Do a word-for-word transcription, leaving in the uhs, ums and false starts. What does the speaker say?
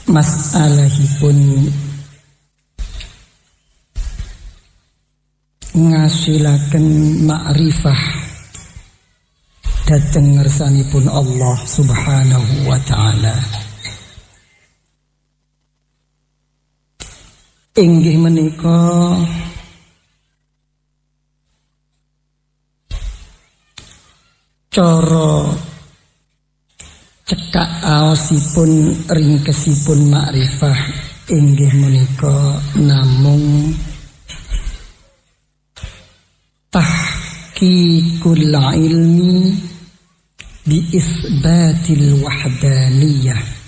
masalahipun ngasilaken ma'rifah dhateng ngersanipun Allah Subhanahu wa taala. Inggih menika cara cekak aosipun ringkesipun makrifah inggih menika namung tahqiqul ilmi bi isbatil wahdaniyah